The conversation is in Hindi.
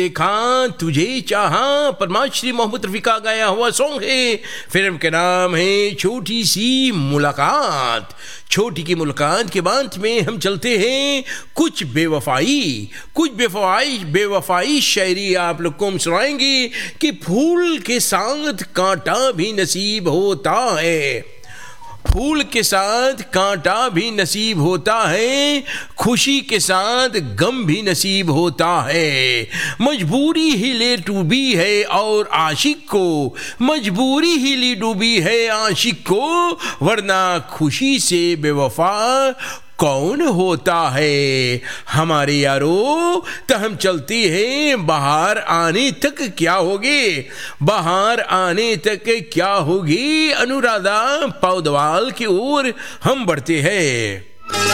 देखा तुझे चाहा पद्मश्री मोहम्मद रफी का गाया हुआ सॉन्ग है। फिल्म के नाम है छोटी सी मुलाकात। छोटी की मुलाकात के बाद में हम चलते हैं कुछ बेवफाई शायरी आप लोग को हम सुनाएंगे कि फूल के साथ कांटा भी नसीब होता है, फूल के साथ कांटा भी नसीब होता है, खुशी के साथ गम भी नसीब होता है। मजबूरी ही ले डूबी है और आशिक को, मजबूरी ही ले डूबी है आशिक को, वरना खुशी से बेवफा कौन होता है। हमारे यारो तो हम चलते हैं बाहर आने तक क्या होगे, बाहर आने तक क्या होगी। अनुराधा पौडवाल की ओर हम बढ़ते हैं।